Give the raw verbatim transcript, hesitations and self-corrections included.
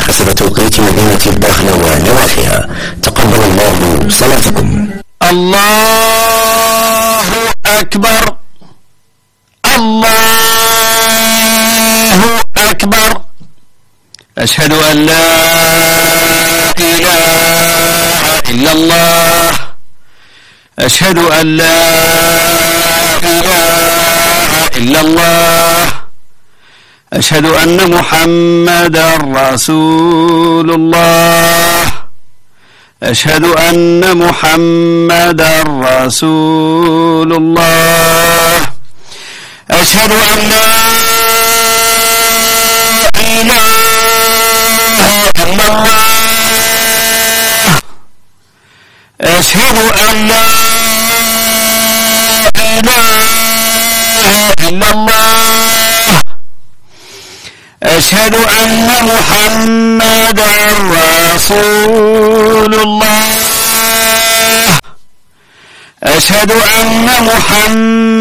حسب توقيت مدينة الداخل ونواحيها. تقبل الله صلاتكم. الله أكبر، الله أكبر. أشهد أن لا إله إلا الله، أشهد أن لا إله إلا الله، أشهد أن محمدا رسول الله، أشهد أن محمدا رسول الله، أشهد أن لا إله إلا الله، أشهد أن لا إله إلا الله، أشهد أن محمدا رسول الله، أشهد أن محمدا